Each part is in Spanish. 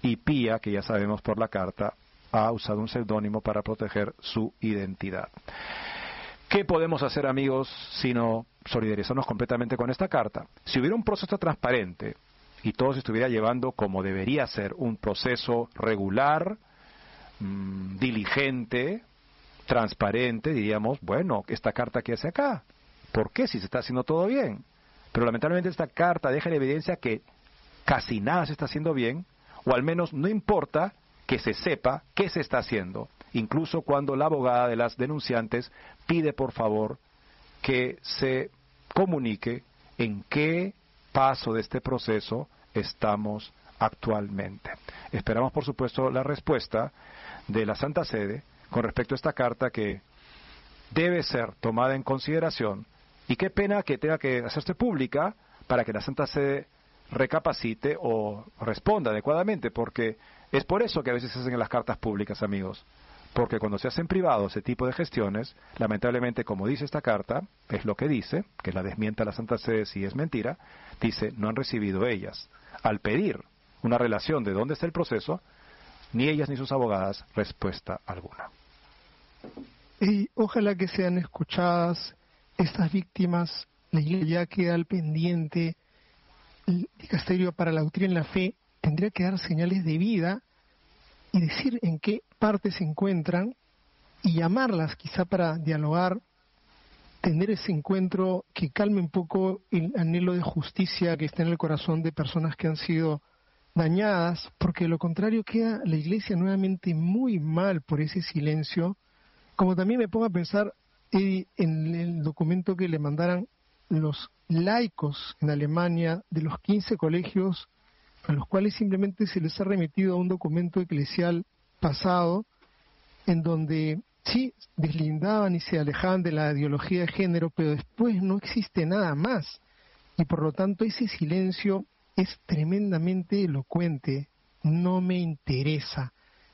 y Pía, que ya sabemos por la carta, ha usado un seudónimo para proteger su identidad. ¿Qué podemos hacer, amigos, sino solidarizarnos completamente con esta carta? Si hubiera un proceso transparente y todo se estuviera llevando como debería ser, un proceso regular, diligente, transparente, diríamos, bueno, esta carta ¿qué hace acá? ¿Por qué si se está haciendo todo bien? Pero lamentablemente esta carta deja en evidencia que casi nada se está haciendo bien, o al menos no importa que se sepa qué se está haciendo, incluso cuando la abogada de las denunciantes pide por favor que se comunique en qué paso de este proceso estamos actualmente. Esperamos, por supuesto, la respuesta de la Santa Sede con respecto a esta carta que debe ser tomada en consideración, y qué pena que tenga que hacerse pública para que la Santa Sede recapacite o responda adecuadamente, porque es por eso que a veces se hacen las cartas públicas, amigos, porque cuando se hacen privados ese tipo de gestiones, lamentablemente, como dice esta carta, es lo que dice, que la desmienta la Santa Sede si es mentira, dice, no han recibido ellas, al pedir una relación de dónde está el proceso, ni ellas ni sus abogadas respuesta alguna. Y ojalá que sean escuchadas estas víctimas. La Iglesia ya queda al pendiente. El Dicasterio para la Doctrina y la Fe tendría que dar señales de vida y decir en qué parte se encuentran y llamarlas quizá para dialogar, tener ese encuentro que calme un poco el anhelo de justicia que está en el corazón de personas que han sido dañadas, porque de lo contrario queda la Iglesia nuevamente muy mal por ese silencio. Como también me pongo a pensar en el documento que le mandaran los laicos en Alemania de los 15 colegios a los cuales simplemente se les ha remitido a un documento eclesial pasado en donde sí deslindaban y se alejaban de la ideología de género, pero después no existe nada más, y por lo tanto ese silencio es tremendamente elocuente. No me interesa.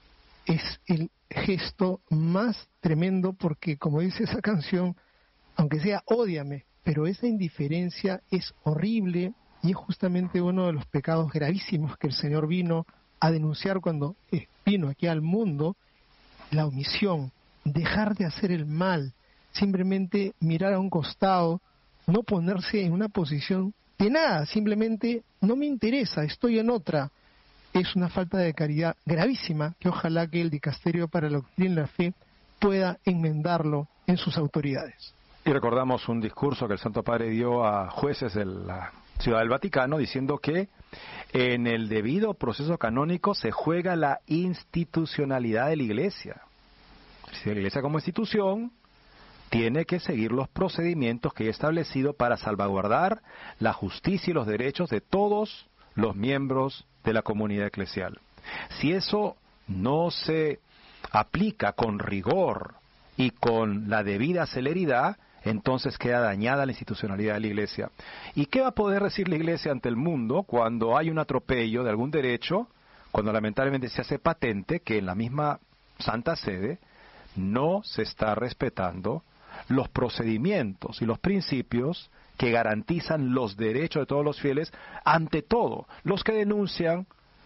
Es el gesto más tremendo porque, como dice esa canción, aunque sea ódiame, pero esa indiferencia es horrible y es justamente uno de los pecados gravísimos que el Señor vino a denunciar cuando vino aquí al mundo: la omisión, dejar de hacer el mal, simplemente mirar a un costado, no ponerse en una posición de nada, simplemente no me interesa, estoy en otra. Es una falta de caridad gravísima que ojalá que el Dicasterio para la Doctrina y la Fe pueda enmendarlo en sus autoridades. Y recordamos un discurso que el Santo Padre dio a jueces de la Ciudad del Vaticano diciendo que en el debido proceso canónico se juega la institucionalidad de la Iglesia. Si la Iglesia como institución tiene que seguir los procedimientos que he establecido para salvaguardar la justicia y los derechos de todos los miembros de la comunidad eclesial. Si eso no se aplica con rigor y con la debida celeridad, entonces queda dañada la institucionalidad de la Iglesia. ¿Y qué va a poder decir la Iglesia ante el mundo cuando hay un atropello de algún derecho, cuando lamentablemente se hace patente que en la misma Santa Sede no se está respetando los procedimientos y los principios que garantizan los derechos de todos los fieles, ante todo los que denuncian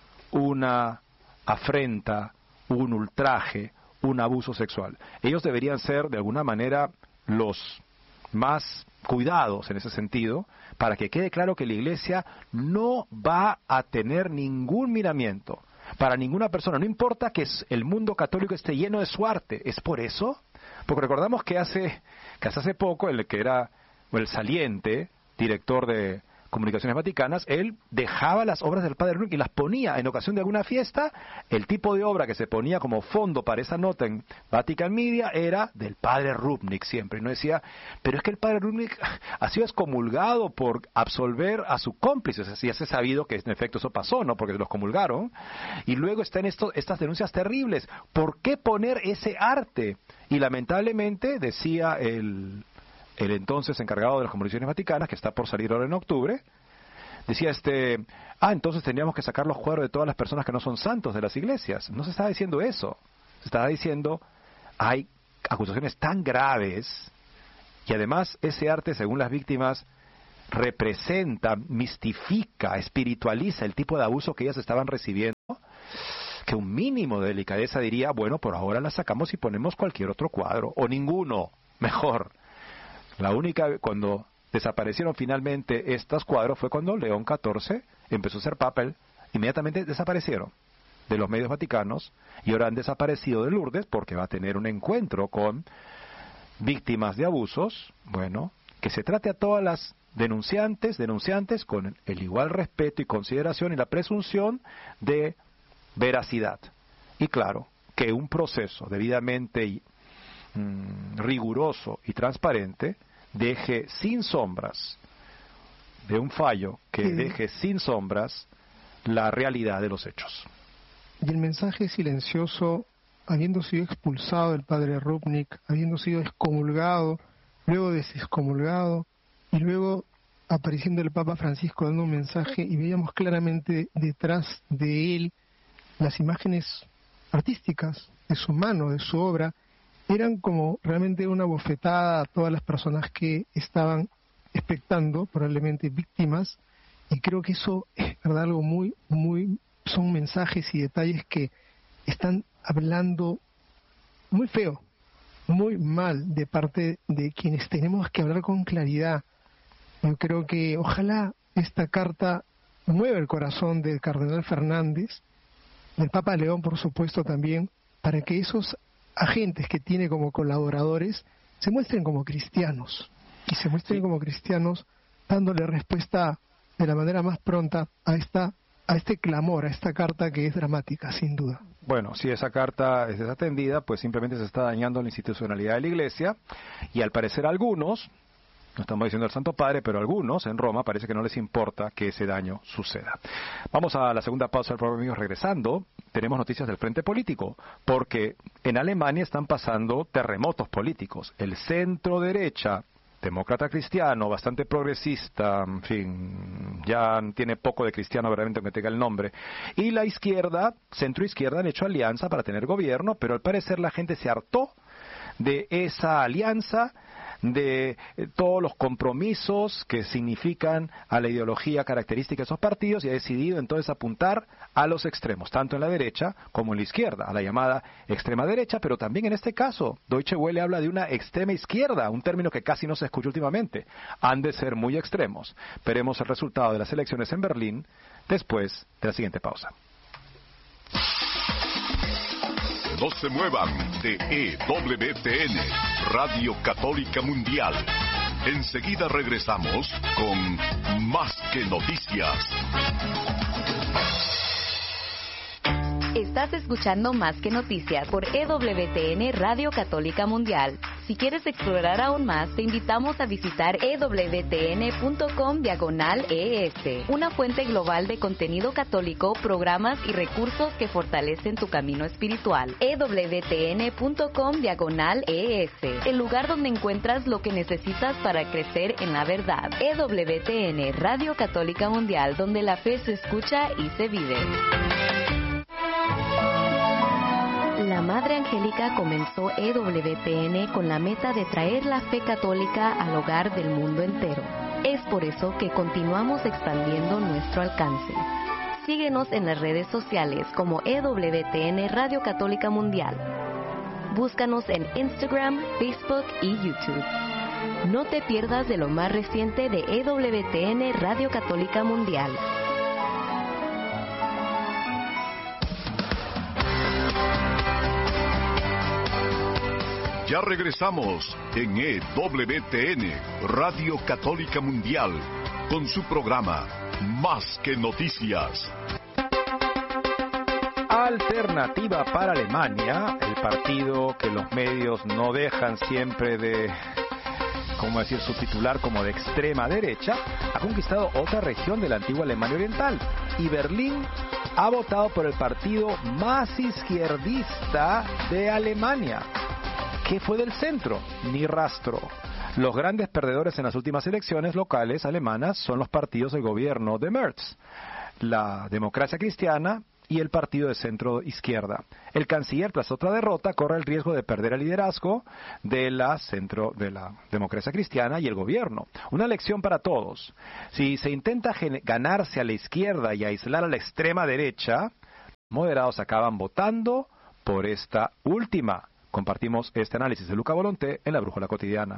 una afrenta, un ultraje, un abuso sexual? Ellos deberían ser de alguna manera los más cuidados en ese sentido, para que quede claro que la Iglesia no va a tener ningún miramiento para ninguna persona, no importa que el mundo católico esté lleno de su arte. ¿Es por eso? Porque recordamos que hasta hace poco el que era el saliente director de Comunicaciones Vaticanas, él dejaba las obras del Padre Rubnik y las ponía en ocasión de alguna fiesta. El tipo de obra que se ponía como fondo para esa nota en Vatican Media era del Padre Rubnik siempre. Y no decía, pero es que el Padre Rubnik ha sido excomulgado por absolver a su cómplice. O sea, ya se ha sabido que en efecto eso pasó, ¿no? Porque los comulgaron. Y luego están estas denuncias terribles. ¿Por qué poner ese arte? Y lamentablemente, decía el entonces encargado de las Comunicaciones Vaticanas, que está por salir ahora en octubre, decía entonces tendríamos que sacar los cuadros de todas las personas que no son santos de las iglesias. No se estaba diciendo eso. Se estaba diciendo, hay acusaciones tan graves, y además ese arte, según las víctimas, representa, mistifica, espiritualiza el tipo de abuso que ellas estaban recibiendo, que un mínimo de delicadeza diría, bueno, por ahora la sacamos y ponemos cualquier otro cuadro, o ninguno, mejor. La única, cuando desaparecieron finalmente estos cuadros fue cuando León XIV empezó a ser papa, inmediatamente desaparecieron de los medios vaticanos y ahora han desaparecido de Lourdes porque va a tener un encuentro con víctimas de abusos. Bueno, que se trate a todas las denunciantes con el igual respeto y consideración y la presunción de veracidad. Y claro, que un proceso debidamente riguroso y transparente deje sin sombras, de un fallo que deje sin sombras la realidad de los hechos. Y el mensaje silencioso, habiendo sido expulsado del padre Rupnik, habiendo sido excomulgado, luego desexcomulgado, y luego apareciendo el Papa Francisco dando un mensaje, y veíamos claramente detrás de él las imágenes artísticas de su mano, de su obra, eran como realmente una bofetada a todas las personas que estaban expectando, probablemente víctimas, y creo que eso es verdad algo son mensajes y detalles que están hablando muy feo, muy mal de parte de quienes tenemos que hablar con claridad. Yo creo que ojalá esta carta mueva el corazón del cardenal Fernández, del Papa León por supuesto también, para que esos agentes que tiene como colaboradores se muestren como cristianos, y se muestren como cristianos dándole respuesta de la manera más pronta a este clamor, a esta carta que es dramática, sin duda. Bueno, si esa carta es desatendida, pues simplemente se está dañando la institucionalidad de la Iglesia, y al parecer algunos, no estamos diciendo el Santo Padre, pero algunos en Roma parece que no les importa que ese daño suceda. Vamos a la segunda pausa del programa, amigos. Regresando, tenemos noticias del frente político, porque en Alemania están pasando terremotos políticos. El centro derecha, demócrata cristiano, bastante progresista, en fin, ya tiene poco de cristiano verdaderamente aunque tenga el nombre, y la izquierda, centro izquierda, han hecho alianza para tener gobierno, pero al parecer la gente se hartó de esa alianza, de todos los compromisos que significan a la ideología característica de esos partidos, y ha decidido entonces apuntar a los extremos, tanto en la derecha como en la izquierda, a la llamada extrema derecha, pero también en este caso, Deutsche Welle habla de una extrema izquierda, un término que casi no se escucha últimamente. Han de ser muy extremos. Veremos el resultado de las elecciones en Berlín después de la siguiente pausa. No se muevan de EWTN, Radio Católica Mundial. Enseguida regresamos con Más que Noticias. Estás escuchando Más que Noticias por EWTN Radio Católica Mundial. Si quieres explorar aún más, te invitamos a visitar ewtn.com/ES, una fuente global de contenido católico, programas y recursos que fortalecen tu camino espiritual. ewtn.com/ES, el lugar donde encuentras lo que necesitas para crecer en la verdad. EWTN Radio Católica Mundial, donde la fe se escucha y se vive. La Madre Angélica comenzó EWTN con la meta de traer la fe católica al hogar del mundo entero. Es por eso que continuamos expandiendo nuestro alcance. Síguenos en las redes sociales como EWTN Radio Católica Mundial. Búscanos en Instagram, Facebook y YouTube. No te pierdas de lo más reciente de EWTN Radio Católica Mundial. Ya regresamos en EWTN, Radio Católica Mundial, con su programa Más que Noticias. Alternativa para Alemania, el partido que los medios no dejan siempre de, ¿cómo decir?, su titular como de extrema derecha, ha conquistado otra región de la antigua Alemania Oriental, y Berlín ha votado por el partido más izquierdista de Alemania. ¿Qué fue del centro? Ni rastro. Los grandes perdedores en las últimas elecciones locales alemanas son los partidos del gobierno de Merz, la Democracia Cristiana y el partido de centro izquierda. El canciller, tras otra derrota, corre el riesgo de perder el liderazgo de la Democracia Cristiana y el gobierno. Una lección para todos. Si se intenta ganarse a la izquierda y aislar a la extrema derecha, moderados acaban votando por esta última. Compartimos este análisis de Luca Volonté en la Brújula Cotidiana.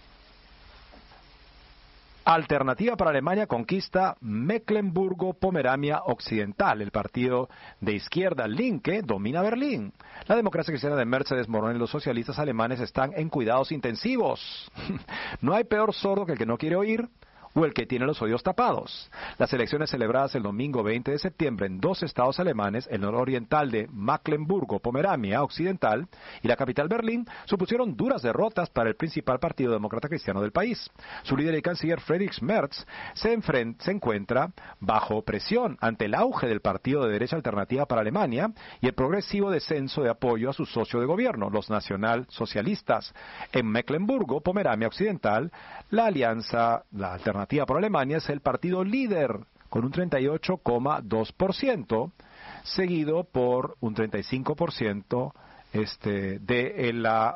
Alternativa para Alemania conquista Mecklemburgo-Pomerania Occidental. El partido de izquierda Linke domina Berlín. La democracia cristiana de Mercedes Morón y los socialistas alemanes están en cuidados intensivos. No hay peor sordo que el que no quiere oír o el que tiene los oídos tapados. Las elecciones celebradas el domingo 20 de septiembre en dos estados alemanes, el nororiental de Mecklemburgo-Pomerania Occidental y la capital Berlín, supusieron duras derrotas para el principal partido demócrata cristiano del país. Su líder y canciller Friedrich Merz se encuentra bajo presión ante el auge del partido de derecha Alternativa para Alemania y el progresivo descenso de apoyo a su socio de gobierno, los nacionalsocialistas. En Mecklemburgo-Pomerania Occidental, la Alternativa por Alemania es el partido líder con un 38,2%, seguido por un 35% de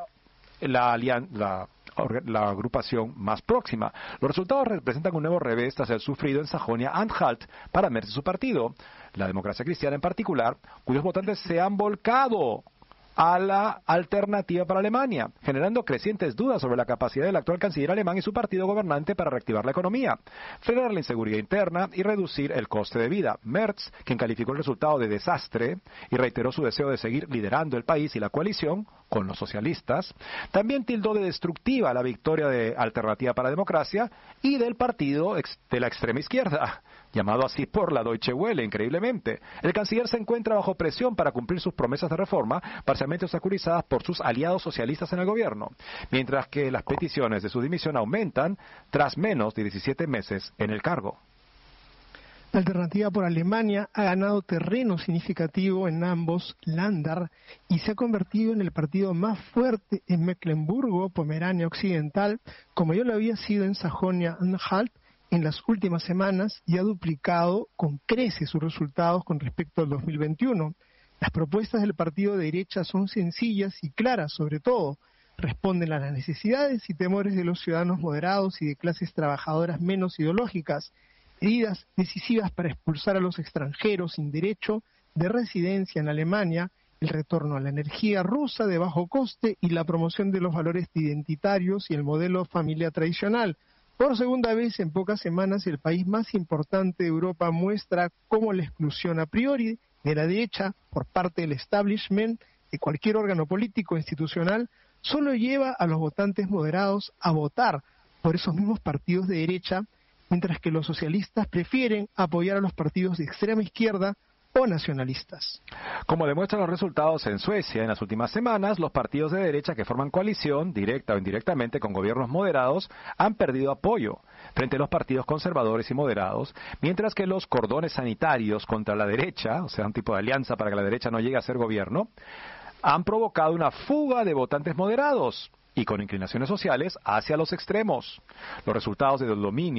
la agrupación más próxima. Los resultados representan un nuevo revés tras el sufrido en Sajonia-Anhalt para Merz y su partido, la democracia cristiana en particular, cuyos votantes se han volcado a la Alternativa para Alemania, generando crecientes dudas sobre la capacidad del actual canciller alemán y su partido gobernante para reactivar la economía, frenar la inseguridad interna y reducir el coste de vida. Merz, quien calificó el resultado de desastre y reiteró su deseo de seguir liderando el país y la coalición con los socialistas, también tildó de destructiva la victoria de Alternativa para la Democracia y del partido de la extrema izquierda, llamado así por la Deutsche Welle, increíblemente. El canciller se encuentra bajo presión para cumplir sus promesas de reforma, parcialmente obstaculizadas por sus aliados socialistas en el gobierno, mientras que las peticiones de su dimisión aumentan tras menos de 17 meses en el cargo. La Alternativa por Alemania ha ganado terreno significativo en ambos Länder y se ha convertido en el partido más fuerte en Mecklemburgo-Pomerania Occidental, como ya lo había sido en Sajonia-Anhalt en las últimas semanas, y ha duplicado con creces sus resultados con respecto al 2021. Las propuestas del partido de derecha son sencillas y claras, sobre todo, responden a las necesidades y temores de los ciudadanos moderados y de clases trabajadoras menos ideológicas, medidas decisivas para expulsar a los extranjeros sin derecho de residencia en Alemania, el retorno a la energía rusa de bajo coste y la promoción de los valores identitarios y el modelo familia tradicional. Por segunda vez en pocas semanas, el país más importante de Europa muestra cómo la exclusión a priori de la derecha por parte del establishment de cualquier órgano político o institucional solo lleva a los votantes moderados a votar por esos mismos partidos de derecha, mientras que los socialistas prefieren apoyar a los partidos de extrema izquierda o nacionalistas. Como demuestran los resultados en Suecia en las últimas semanas, los partidos de derecha que forman coalición, directa o indirectamente, con gobiernos moderados, han perdido apoyo frente a los partidos conservadores y moderados, mientras que los cordones sanitarios contra la derecha, o sea, un tipo de alianza para que la derecha no llegue a ser gobierno, han provocado una fuga de votantes moderados y con inclinaciones sociales hacia los extremos. Los resultados del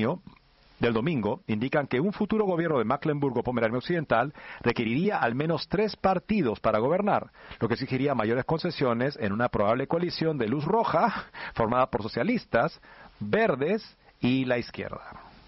domingo indican que un futuro gobierno de Mecklemburgo-Pomerania Occidental requeriría al menos 3 partidos para gobernar, lo que exigiría mayores concesiones en una probable coalición de luz roja formada por socialistas, verdes y la izquierda.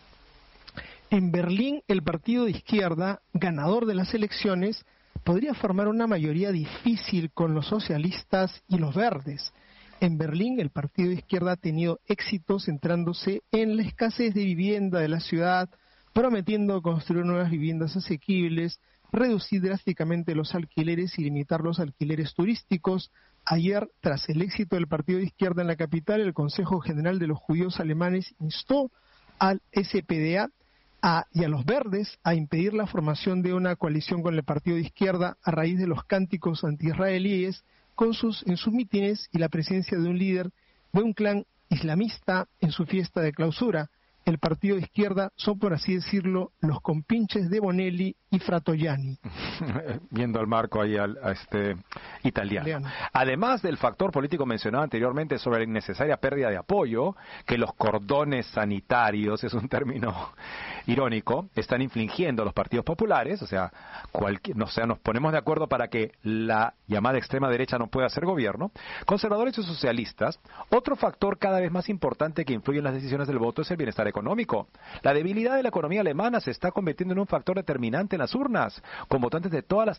En Berlín, el partido de izquierda, ganador de las elecciones, podría formar una mayoría difícil con los socialistas y los verdes. En Berlín, el partido de izquierda ha tenido éxito centrándose en la escasez de vivienda de la ciudad, prometiendo construir nuevas viviendas asequibles, reducir drásticamente los alquileres y limitar los alquileres turísticos. Ayer, tras el éxito del partido de izquierda en la capital, el Consejo General de los Judíos Alemanes instó al SPDA y a los verdes a impedir la formación de una coalición con el partido de izquierda a raíz de los cánticos antiisraelíes en sus mítines y la presencia de un líder de un clan islamista en su fiesta de clausura. El partido de izquierda son, por así decirlo, los compinches de Bonelli y Fratoianni. Viendo al marco ahí a este italiano. Además del factor político mencionado anteriormente sobre la innecesaria pérdida de apoyo, que los cordones sanitarios, es un término irónico, están infligiendo a los partidos populares, o sea, nos ponemos de acuerdo para que la llamada extrema derecha no pueda hacer gobierno, conservadores y socialistas. Otro factor cada vez más importante que influye en las decisiones del voto es el bienestar económico. La debilidad de la economía alemana se está convirtiendo en un factor determinante en las urnas, con votantes de todas las tendencias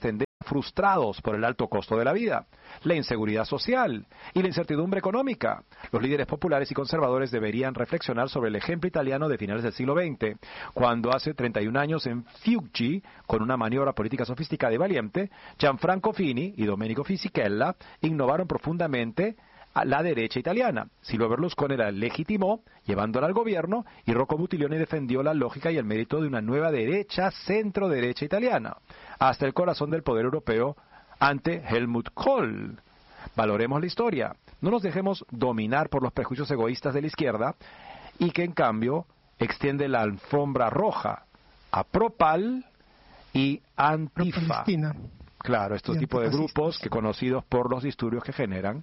frustrados por el alto costo de la vida, la inseguridad social y la incertidumbre económica. Los líderes populares y conservadores deberían reflexionar sobre el ejemplo italiano de finales del siglo XX, cuando hace 31 años en Fiuggi, con una maniobra política sofisticada y valiente, Gianfranco Fini y Domenico Fisichella innovaron profundamente a la derecha italiana. Silvio Berlusconi la legitimó, llevándola al gobierno, y Rocco Buttiglione defendió la lógica y el mérito de una nueva derecha, centro-derecha italiana, hasta el corazón del poder europeo ante Helmut Kohl. Valoremos la historia, no nos dejemos dominar por los prejuicios egoístas de la izquierda, y que en cambio extiende la alfombra roja a Propal y Antifa. Claro, estos tipos de grupos que conocidos por los disturbios que generan,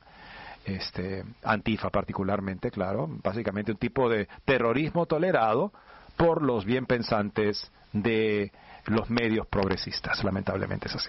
Antifa particularmente, claro, básicamente un tipo de terrorismo tolerado por los bien pensantes de los medios progresistas, lamentablemente es así.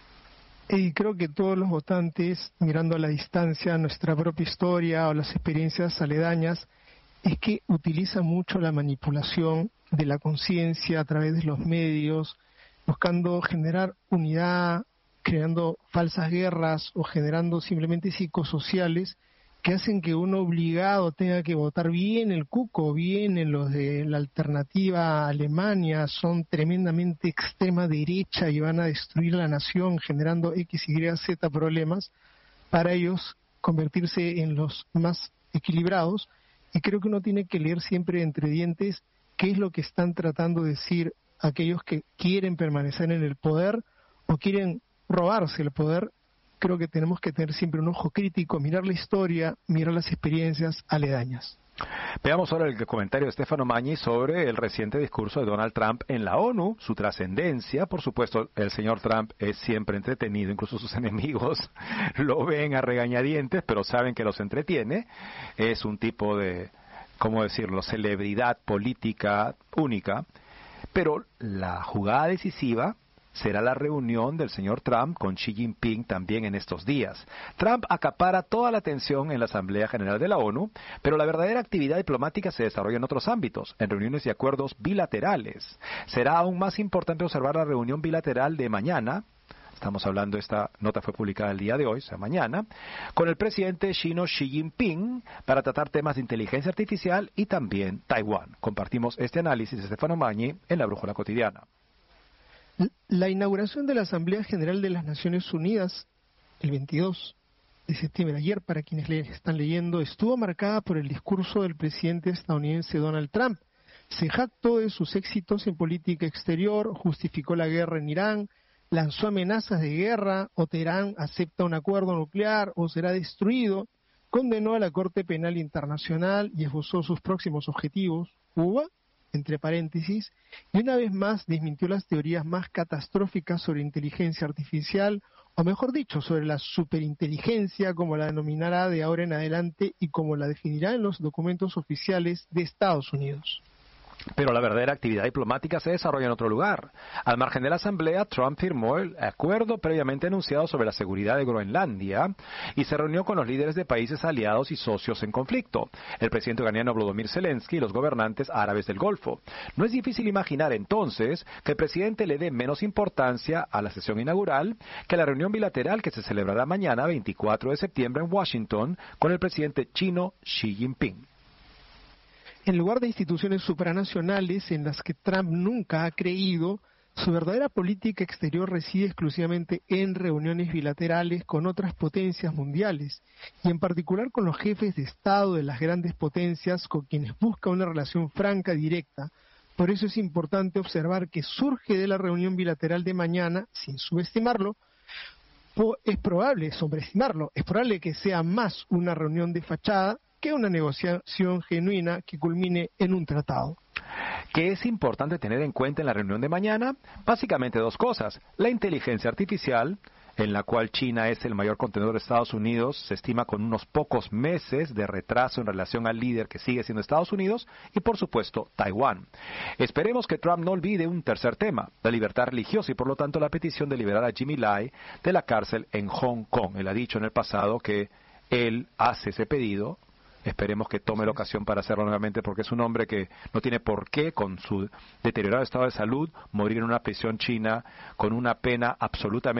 Y creo que todos los votantes, mirando a la distancia nuestra propia historia o las experiencias aledañas, es que utilizan mucho la manipulación de la conciencia a través de los medios, buscando generar unidad, creando falsas guerras o generando simplemente psicosociales que hacen que uno obligado tenga que votar bien el cuco, bien en los de la alternativa a Alemania, son tremendamente extrema derecha y van a destruir la nación generando X, Y, Z problemas, para ellos convertirse en los más equilibrados. Y creo que uno tiene que leer siempre entre dientes qué es lo que están tratando de decir aquellos que quieren permanecer en el poder o quieren robarse el poder. Creo que tenemos que tener siempre un ojo crítico, mirar la historia, mirar las experiencias aledañas. Veamos ahora el comentario de Stefano Magni sobre el reciente discurso de Donald Trump en la ONU, su trascendencia. Por supuesto, el señor Trump es siempre entretenido, incluso sus enemigos lo ven a regañadientes, pero saben que los entretiene. Es un tipo de, ¿cómo decirlo?, celebridad política única. Pero la jugada decisiva será la reunión del señor Trump con Xi Jinping también en estos días. Trump acapara toda la atención en la Asamblea General de la ONU, pero la verdadera actividad diplomática se desarrolla en otros ámbitos, en reuniones y acuerdos bilaterales. Será aún más importante observar la reunión bilateral de mañana. Estamos hablando, esta nota fue publicada el día de hoy, o sea, mañana, con el presidente chino Xi Jinping para tratar temas de inteligencia artificial y también Taiwán. Compartimos este análisis de Stefano Magni en la Brújula Cotidiana. La inauguración de la Asamblea General de las Naciones Unidas, el 22 de septiembre, ayer, para quienes están leyendo, estuvo marcada por el discurso del presidente estadounidense Donald Trump. Se jactó de sus éxitos en política exterior, justificó la guerra en Irán, lanzó amenazas de guerra, o Teherán acepta un acuerdo nuclear o será destruido, condenó a la Corte Penal Internacional y esbozó sus próximos objetivos, Cuba, entre paréntesis, y una vez más desmintió las teorías más catastróficas sobre inteligencia artificial, o mejor dicho, sobre la superinteligencia, como la denominará de ahora en adelante y como la definirá en los documentos oficiales de Estados Unidos. Pero la verdadera actividad diplomática se desarrolla en otro lugar. Al margen de la Asamblea, Trump firmó el acuerdo previamente anunciado sobre la seguridad de Groenlandia y se reunió con los líderes de países aliados y socios en conflicto, el presidente ucraniano Volodymyr Zelensky y los gobernantes árabes del Golfo. No es difícil imaginar entonces que el presidente le dé menos importancia a la sesión inaugural que a la reunión bilateral que se celebrará mañana, 24 de septiembre, en Washington, con el presidente chino Xi Jinping. En lugar de instituciones supranacionales en las que Trump nunca ha creído, su verdadera política exterior reside exclusivamente en reuniones bilaterales con otras potencias mundiales, y en particular con los jefes de Estado de las grandes potencias con quienes busca una relación franca y directa. Por eso es importante observar que surge de la reunión bilateral de mañana, sin subestimarlo, es probable sobreestimarlo, es probable que sea más una reunión de fachada que una negociación genuina que culmine en un tratado. ¿Qué es importante tener en cuenta en la reunión de mañana? Básicamente dos cosas. La inteligencia artificial, en la cual China es el mayor contenedor de Estados Unidos, se estima con unos pocos meses de retraso en relación al líder que sigue siendo Estados Unidos, y por supuesto Taiwán. Esperemos que Trump no olvide un tercer tema, la libertad religiosa y por lo tanto la petición de liberar a Jimmy Lai de la cárcel en Hong Kong. Él ha dicho en el pasado que él hace ese pedido. Esperemos que tome la ocasión para hacerlo nuevamente, porque es un hombre que no tiene por qué, con su deteriorado estado de salud, morir en una prisión china con una pena absolutamente abusiva.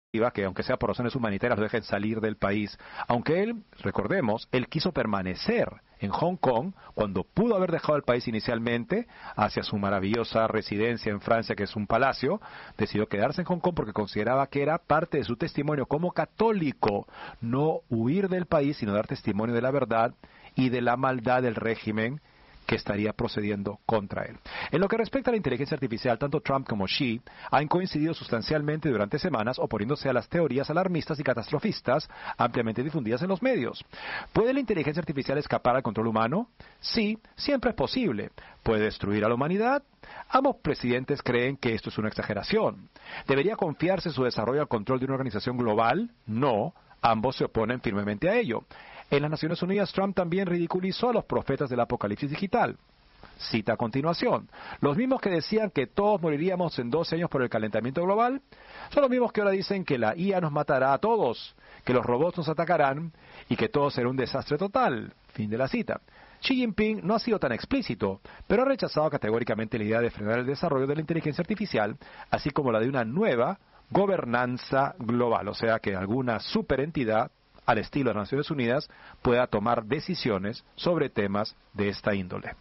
que aunque sea por razones humanitarias lo dejen salir del país, aunque él, recordemos, él quiso permanecer en Hong Kong cuando pudo haber dejado el país inicialmente hacia su maravillosa residencia en Francia, que es un palacio, decidió quedarse en Hong Kong porque consideraba que era parte de su testimonio como católico, no huir del país, sino dar testimonio de la verdad y de la maldad del régimen que estaría procediendo contra él. En lo que respecta a la inteligencia artificial, tanto Trump como Xi han coincidido sustancialmente durante semanas oponiéndose a las teorías alarmistas y catastrofistas ampliamente difundidas en los medios. ¿Puede la inteligencia artificial escapar al control humano? Sí, siempre es posible. ¿Puede destruir a la humanidad? Ambos presidentes creen que esto es una exageración. ¿Debería confiarse su desarrollo al control de una organización global? No, ambos se oponen firmemente a ello. En las Naciones Unidas, Trump también ridiculizó a los profetas del apocalipsis digital. Cita a continuación: los mismos que decían que todos moriríamos en 12 años por el calentamiento global, son los mismos que ahora dicen que la IA nos matará a todos, que los robots nos atacarán y que todo será un desastre total. Fin de la cita. Xi Jinping no ha sido tan explícito, pero ha rechazado categóricamente la idea de frenar el desarrollo de la inteligencia artificial, así como la de una nueva gobernanza global, o sea que alguna superentidad al estilo de las Naciones Unidas pueda tomar decisiones sobre temas de esta índole.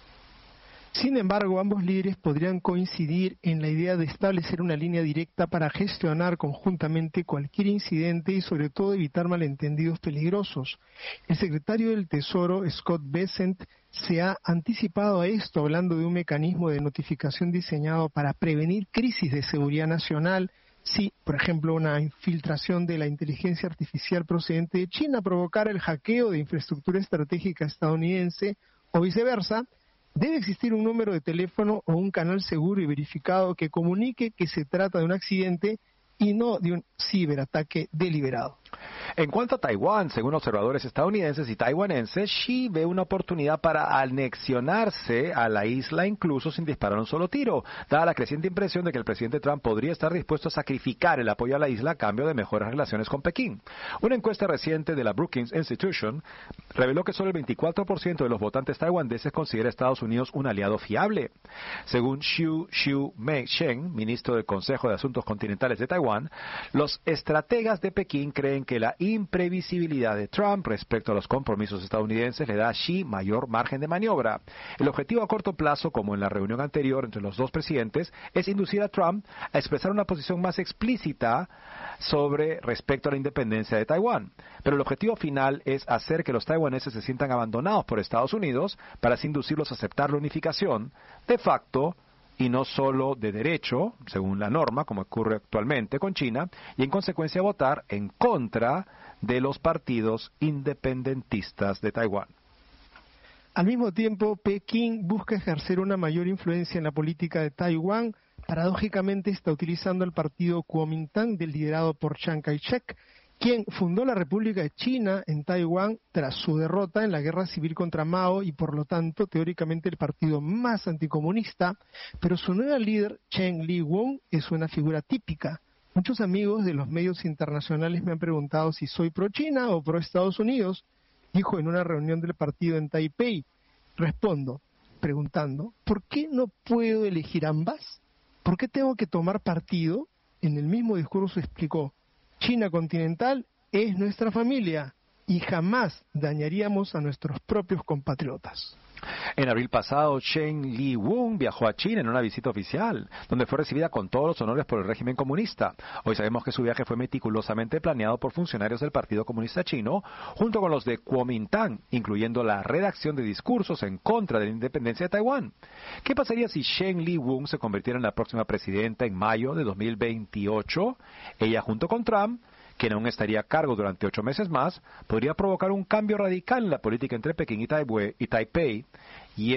Sin embargo, ambos líderes podrían coincidir en la idea de establecer una línea directa para gestionar conjuntamente cualquier incidente y sobre todo evitar malentendidos peligrosos. El secretario del Tesoro, Scott Bessent, se ha anticipado a esto hablando de un mecanismo de notificación diseñado para prevenir crisis de seguridad nacional. Si, por ejemplo, una infiltración de la inteligencia artificial procedente de China provocara el hackeo de infraestructura estratégica estadounidense o viceversa, debe existir un número de teléfono o un canal seguro y verificado que comunique que se trata de un accidente y no de un ciberataque deliberado. En cuanto a Taiwán, según observadores estadounidenses y taiwaneses, Xi ve una oportunidad para anexionarse a la isla incluso sin disparar un solo tiro, dada la creciente impresión de que el presidente Trump podría estar dispuesto a sacrificar el apoyo a la isla a cambio de mejores relaciones con Pekín. Una encuesta reciente de la Brookings Institution reveló que solo el 24% de los votantes taiwaneses considera a Estados Unidos un aliado fiable. Según Xu Sheng, ministro del Consejo de Asuntos Continentales de Taiwán, los estrategas de Pekín creen que la imprevisibilidad de Trump respecto a los compromisos estadounidenses le da a Xi mayor margen de maniobra. El objetivo a corto plazo, como en la reunión anterior entre los dos presidentes, es inducir a Trump a expresar una posición más explícita respecto a la independencia de Taiwán. Pero el objetivo final es hacer que los taiwaneses se sientan abandonados por Estados Unidos para así inducirlos a aceptar la unificación de facto y no solo de derecho, según la norma, como ocurre actualmente con China, y en consecuencia votar en contra de los partidos independentistas de Taiwán. Al mismo tiempo, Pekín busca ejercer una mayor influencia en la política de Taiwán. Paradójicamente está utilizando el partido Kuomintang, liderado por Chiang Kai-shek, quien fundó la República de China en Taiwán tras su derrota en la guerra civil contra Mao y por lo tanto teóricamente el partido más anticomunista, pero su nueva líder, Chen Li-won, es una figura típica. Muchos amigos de los medios internacionales me han preguntado si soy pro-China o pro-Estados Unidos, dijo en una reunión del partido en Taipei. Respondo, preguntando, ¿por qué no puedo elegir ambas? ¿Por qué tengo que tomar partido? En el mismo discurso explicó, China continental es nuestra familia y jamás dañaríamos a nuestros propios compatriotas. En abril pasado, Chen Li-won viajó a China en una visita oficial, donde fue recibida con todos los honores por el régimen comunista. Hoy sabemos que su viaje fue meticulosamente planeado por funcionarios del Partido Comunista Chino, junto con los de Kuomintang, incluyendo la redacción de discursos en contra de la independencia de Taiwán. ¿Qué pasaría si Chen Li-won se convirtiera en la próxima presidenta en mayo de 2028? Ella, junto con Trump, quien aún estaría a cargo durante 8 meses más, podría provocar un cambio radical en la política entre Pekín y Taipei, y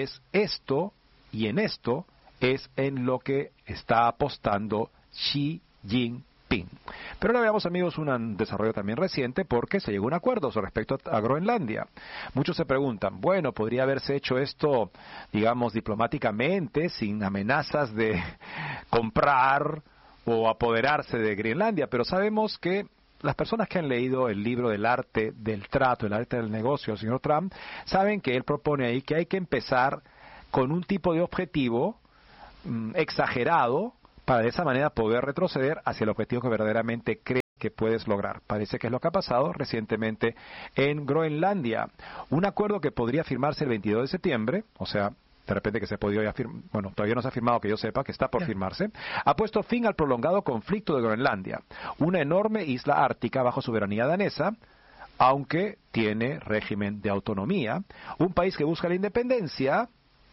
en esto es en lo que está apostando Xi Jinping. Pero ahora veamos, amigos, un desarrollo también reciente porque se llegó a un acuerdo respecto a Groenlandia. Muchos se preguntan, bueno, ¿podría haberse hecho esto, digamos, diplomáticamente, sin amenazas de comprar o apoderarse de Groenlandia? Pero sabemos que las personas que han leído el libro del arte del trato, el arte del negocio del señor Trump, saben que él propone ahí que hay que empezar con un tipo de objetivo exagerado para de esa manera poder retroceder hacia el objetivo que verdaderamente cree que puedes lograr. Parece que es lo que ha pasado recientemente en Groenlandia. Un acuerdo que podría firmarse el 22 de septiembre, o sea, de repente que se podría ya firmar, bueno, todavía no se ha firmado que yo sepa, que está por firmarse, ha puesto fin al prolongado conflicto de Groenlandia, una enorme isla ártica bajo soberanía danesa, aunque tiene régimen de autonomía, un país que busca la independencia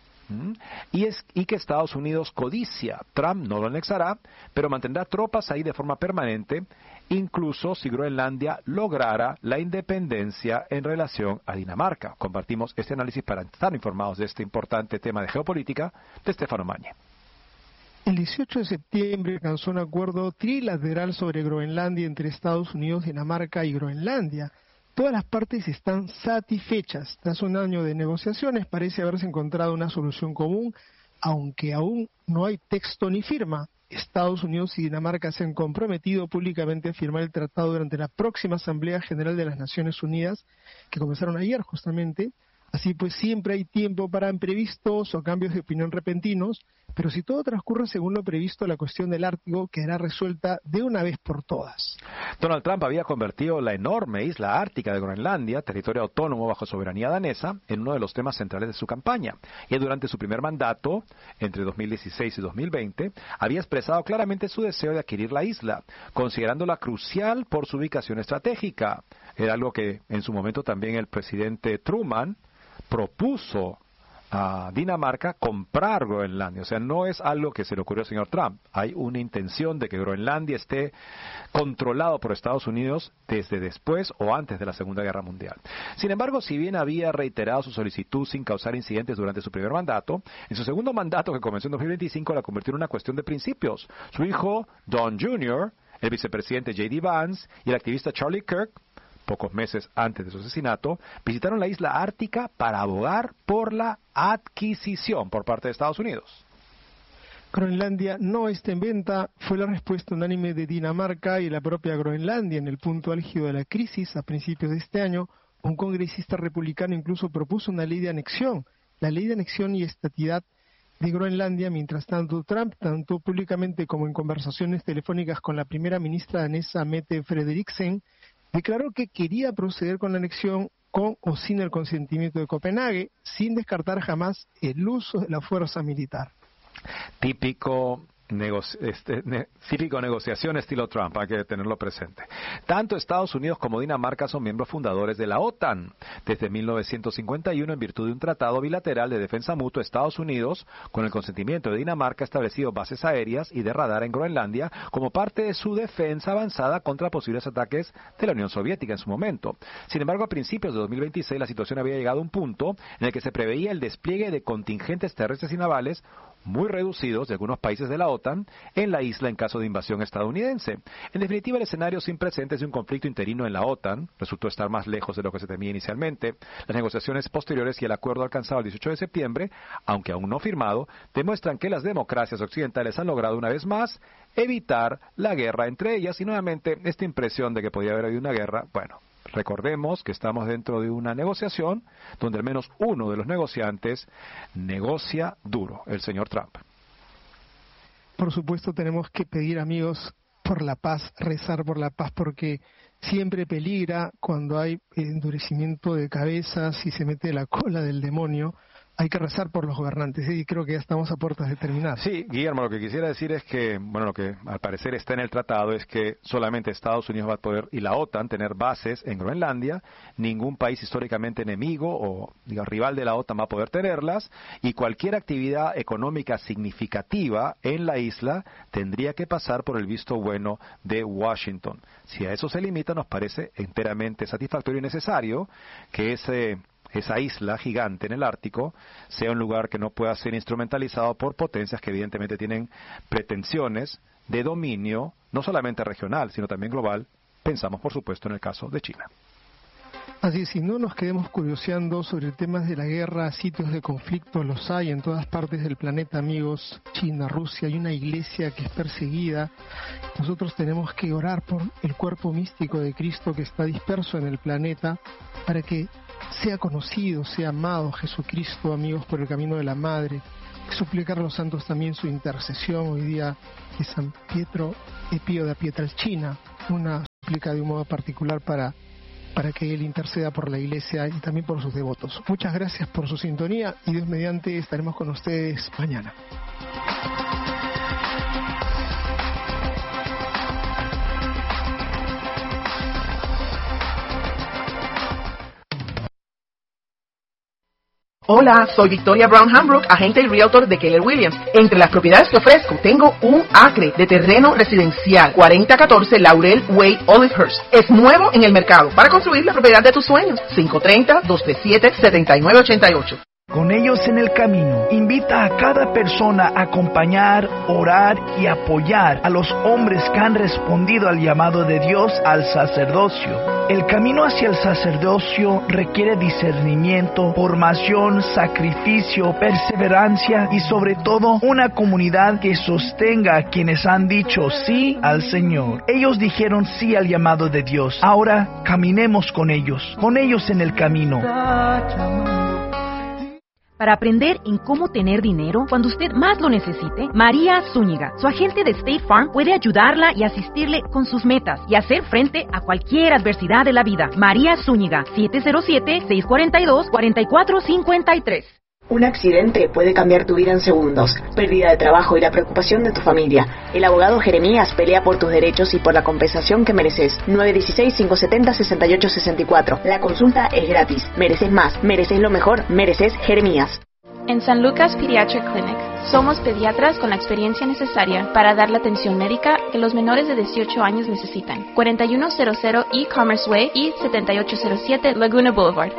y que Estados Unidos codicia. Trump no lo anexará, pero mantendrá tropas ahí de forma permanente, incluso si Groenlandia lograra la independencia en relación a Dinamarca. Compartimos este análisis para estar informados de este importante tema de geopolítica de Stefano Magne. El 18 de septiembre alcanzó un acuerdo trilateral sobre Groenlandia entre Estados Unidos, Dinamarca y Groenlandia. Todas las partes están satisfechas. Tras un año de negociaciones parece haberse encontrado una solución común, aunque aún no hay texto ni firma. Estados Unidos y Dinamarca se han comprometido públicamente a firmar el tratado durante la próxima Asamblea General de las Naciones Unidas, que comenzaron ayer justamente. Así pues, siempre hay tiempo para imprevistos o cambios de opinión repentinos, pero si todo transcurre según lo previsto, la cuestión del Ártico quedará resuelta de una vez por todas. Donald Trump había convertido la enorme isla ártica de Groenlandia, territorio autónomo bajo soberanía danesa, en uno de los temas centrales de su campaña. Y durante su primer mandato, entre 2016 y 2020, había expresado claramente su deseo de adquirir la isla, considerándola crucial por su ubicación estratégica. Era algo que en su momento también el presidente Truman propuso a Dinamarca comprar Groenlandia. O sea, no es algo que se le ocurrió al señor Trump. Hay una intención de que Groenlandia esté controlado por Estados Unidos desde después o antes de la Segunda Guerra Mundial. Sin embargo, si bien había reiterado su solicitud sin causar incidentes durante su primer mandato, en su segundo mandato, que comenzó en 2025, la convirtió en una cuestión de principios. Su hijo, Don Jr., el vicepresidente J.D. Vance y el activista Charlie Kirk, pocos meses antes de su asesinato, visitaron la isla ártica para abogar por la adquisición por parte de Estados Unidos. Groenlandia no está en venta, fue la respuesta unánime de Dinamarca y la propia Groenlandia en el punto álgido de la crisis a principios de este año. Un congresista republicano incluso propuso una ley de anexión, la ley de anexión y estatidad de Groenlandia. Mientras tanto, Trump, tanto públicamente como en conversaciones telefónicas con la primera ministra danesa Mette Frederiksen, declaró que quería proceder con la anexión con o sin el consentimiento de Copenhague, sin descartar jamás el uso de la fuerza militar. Típico negociación estilo Trump, hay que tenerlo presente. Tanto Estados Unidos como Dinamarca son miembros fundadores de la OTAN. Desde 1951, en virtud de un tratado bilateral de defensa mutua, Estados Unidos, con el consentimiento de Dinamarca, ha establecido bases aéreas y de radar en Groenlandia como parte de su defensa avanzada contra posibles ataques de la Unión Soviética en su momento. Sin embargo, a principios de 2026, la situación había llegado a un punto en el que se preveía el despliegue de contingentes terrestres y navales muy reducidos de algunos países de la OTAN en la isla en caso de invasión estadounidense. En definitiva, el escenario sin precedentes de un conflicto interino en la OTAN resultó estar más lejos de lo que se temía inicialmente. Las negociaciones posteriores y el acuerdo alcanzado el 18 de septiembre, aunque aún no firmado, demuestran que las democracias occidentales han logrado una vez más evitar la guerra entre ellas, y nuevamente esta impresión de que podía haber habido una guerra, bueno, recordemos que estamos dentro de una negociación donde al menos uno de los negociantes negocia duro, el señor Trump. Por supuesto, tenemos que pedir, amigos, por la paz, rezar por la paz, porque siempre peligra cuando hay endurecimiento de cabezas y se mete la cola del demonio. Hay que rezar por los gobernantes, y creo que ya estamos a puertas de terminar. Sí, Guillermo, lo que quisiera decir es que, bueno, lo que al parecer está en el tratado es que solamente Estados Unidos va a poder, y la OTAN, tener bases en Groenlandia. Ningún país históricamente enemigo o rival de la OTAN va a poder tenerlas, y cualquier actividad económica significativa en la isla tendría que pasar por el visto bueno de Washington. Si a eso se limita, nos parece enteramente satisfactorio y necesario que esa isla gigante en el Ártico sea un lugar que no pueda ser instrumentalizado por potencias que evidentemente tienen pretensiones de dominio, no solamente regional, sino también global. Pensamos, por supuesto, en el caso de China. Así es, si no nos quedemos curioseando sobre temas de la guerra, sitios de conflicto, los hay en todas partes del planeta, amigos. China, Rusia, hay una iglesia que es perseguida. Nosotros tenemos que orar por el cuerpo místico de Cristo que está disperso en el planeta, para que sea conocido, sea amado Jesucristo, amigos, por el camino de la Madre. Suplicar a los santos también su intercesión. Hoy día de San Pietro e Pío da Pietrelcina, una suplica de un modo particular para que Él interceda por la Iglesia y también por sus devotos. Muchas gracias por su sintonía y Dios mediante estaremos con ustedes mañana. Hola, soy Victoria Brown Hambrook, agente y realtor de Keller Williams. Entre las propiedades que ofrezco, tengo un acre de terreno residencial, 4014 Laurel Way, Olivehurst. Es nuevo en el mercado para construir la propiedad de tus sueños. 530-237-7988. Con ellos en el camino, invita a cada persona a acompañar, orar y apoyar a los hombres que han respondido al llamado de Dios al sacerdocio. El camino hacia el sacerdocio requiere discernimiento, formación, sacrificio, perseverancia y sobre todo una comunidad que sostenga a quienes han dicho sí al Señor. Ellos dijeron sí al llamado de Dios. Ahora caminemos con ellos en el camino. Para aprender en cómo tener dinero cuando usted más lo necesite, María Zúñiga, su agente de State Farm, puede ayudarla y asistirle con sus metas y hacer frente a cualquier adversidad de la vida. María Zúñiga, 707-642-4453. Un accidente puede cambiar tu vida en segundos. Pérdida de trabajo y la preocupación de tu familia. El abogado Jeremías pelea por tus derechos y por la compensación que mereces. 916-570-6864. La consulta es gratis. Mereces más. Mereces lo mejor. Mereces Jeremías. En San Lucas Pediatric Clinic, somos pediatras con la experiencia necesaria para dar la atención médica que los menores de 18 años necesitan. 4100 E-Commerce Way y 7807 Laguna Boulevard,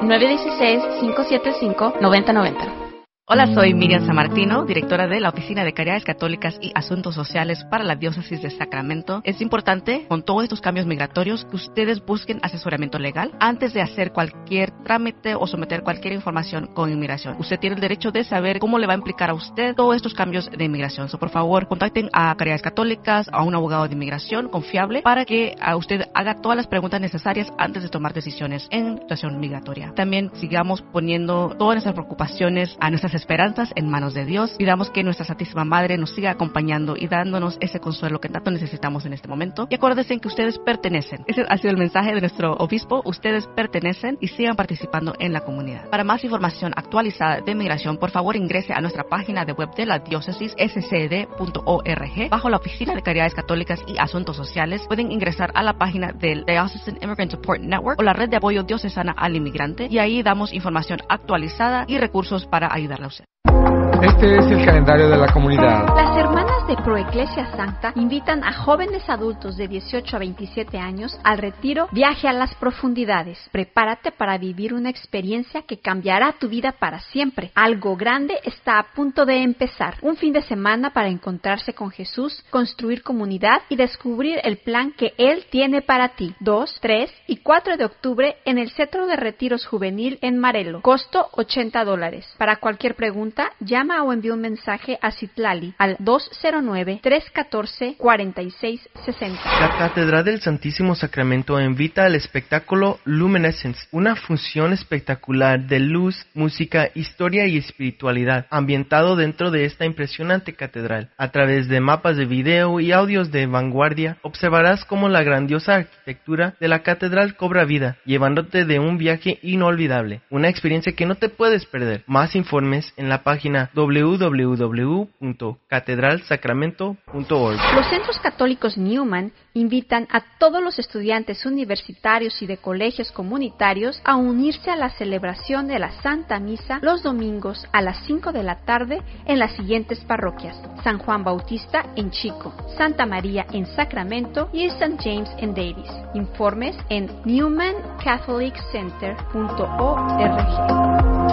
916-575-9090. Hola, soy Miriam Sammartino, directora de la Oficina de Caridades Católicas y Asuntos Sociales para la Diócesis de Sacramento. Es importante, con todos estos cambios migratorios, que ustedes busquen asesoramiento legal antes de hacer cualquier trámite o someter cualquier información con inmigración. Usted tiene el derecho de saber cómo le va a implicar a usted todos estos cambios de inmigración. Por favor, contacten a Caridades Católicas, a un abogado de inmigración confiable para que a usted haga todas las preguntas necesarias antes de tomar decisiones en situación migratoria. También sigamos poniendo todas nuestras preocupaciones, a nuestras esperanzas en manos de Dios. Pidamos que nuestra Santísima Madre nos siga acompañando y dándonos ese consuelo que tanto necesitamos en este momento. Y acuérdense que ustedes pertenecen. Ese ha sido el mensaje de nuestro obispo. Ustedes pertenecen y sigan participando en la comunidad. Para más información actualizada de migración, por favor ingrese a nuestra página de web de la diócesis, scd.org. Bajo la Oficina de Caridades Católicas y Asuntos Sociales, pueden ingresar a la página del Diocesan Immigrant Support Network o la red de apoyo diocesana al inmigrante, y ahí damos información actualizada y recursos para ayudarle a usted. Este es el calendario de la comunidad. Las hermanas de Proeclesia Sancta invitan a jóvenes adultos de 18 a 27 años al retiro Viaje a las Profundidades. Prepárate para vivir una experiencia que cambiará tu vida para siempre. Algo grande está a punto de empezar. Un fin de semana para encontrarse con Jesús, construir comunidad y descubrir el plan que Él tiene para ti. 2, 3 y 4 de octubre en el Centro de Retiros Juvenil en Marelo. Costo $80. Para cualquier pregunta, llama o envía un mensaje a Citlali al 209-314-4660. La Catedral del Santísimo Sacramento invita al espectáculo Luminescence, una función espectacular de luz, música, historia y espiritualidad, ambientado dentro de esta impresionante catedral. A través de mapas de video y audios de vanguardia, observarás cómo la grandiosa arquitectura de la catedral cobra vida, llevándote de un viaje inolvidable, una experiencia que no te puedes perder. Más informes en la página www.catedralsacramento.org. Los centros católicos Newman invitan a todos los estudiantes universitarios y de colegios comunitarios a unirse a la celebración de la Santa Misa los domingos a las 5 de la tarde en las siguientes parroquias: San Juan Bautista en Chico, Santa María en Sacramento y St. James en Davis. Informes en newmancatholiccenter.org.